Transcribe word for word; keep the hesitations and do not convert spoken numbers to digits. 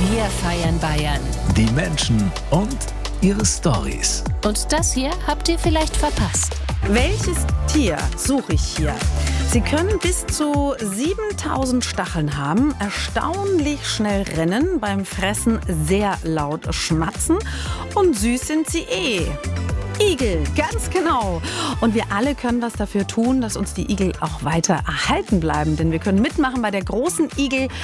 Wir feiern Bayern. Die Menschen und ihre Storys. Und das hier habt ihr vielleicht verpasst. Welches Tier suche ich hier? Sie können bis zu siebentausend Stacheln haben, erstaunlich schnell rennen, beim Fressen sehr laut schmatzen und süß sind sie eh. Igel, ganz genau. Und wir alle können was dafür tun, dass uns die Igel auch weiter erhalten bleiben. Denn wir können mitmachen bei der großen Igel